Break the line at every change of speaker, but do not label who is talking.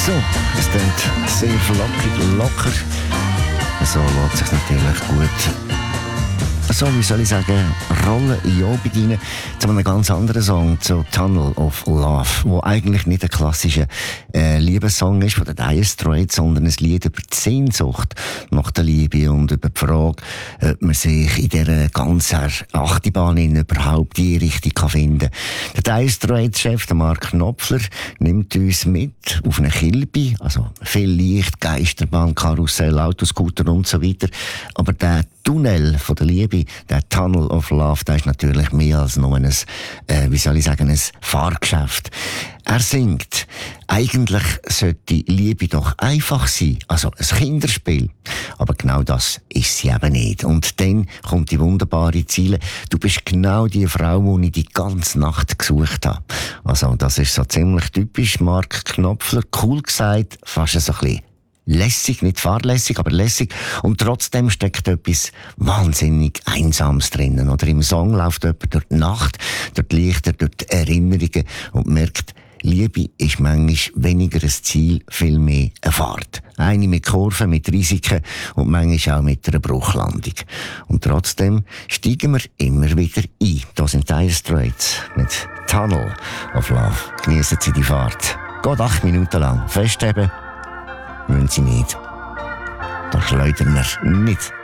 So, es klingt sehr flockig, locker. So lässt sich natürlich gut, so wie soll ich sagen, rollen in die Abend rein, zu einem ganz anderen Song, zu Tunnel of Love, wo eigentlich nicht ein klassischer Liebessong ist von den Dire Straits, sondern ein Lied über die Sehnsucht nach der Liebe und über die Frage, ob man sich in dieser ganzen Achterbahn überhaupt die Richtung finden kann. Der Dire Straits-Chef, Mark Knopfler, nimmt uns mit auf eine Kilbe, also viel Licht, Geisterbahn, Karussell, Autoscooter und so weiter. Aber der Tunnel von der Liebe, der Tunnel of Love, der ist natürlich mehr als nur ein, wie soll ich sagen, ein Fahrgeschäft. Er singt, eigentlich sollte Liebe doch einfach sein, also ein Kinderspiel. Aber genau das ist sie eben nicht. Und dann kommt die wunderbare Ziele. Du bist genau die Frau, die ich die ganze Nacht gesucht habe. Also das ist so ziemlich typisch Mark Knopfler, cool gesagt, fast so ein bisschen lässig, nicht fahrlässig, aber lässig. Und trotzdem steckt etwas wahnsinnig Einsames drinnen. Oder im Song läuft jemand durch die Nacht, durch die Lichter, durch die Erinnerungen und merkt, Liebe ist manchmal weniger ein Ziel, viel mehr eine Fahrt. Eine mit Kurven, mit Risiken und manchmal auch mit einer Bruchlandung. Und trotzdem steigen wir immer wieder ein. Da sind Dire Straits mit Tunnel of Love. Genießen Sie die Fahrt. Geht 8 Minuten lang. Festheben müssen Sie nicht. Da schleudern wir nicht